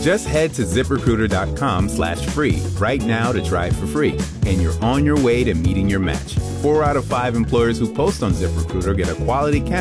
Just head to ZipRecruiter.com/free right now to try it for free, and you're on your way to meeting your match. 4 out of 5 employers who post on ZipRecruiter get a quality candidate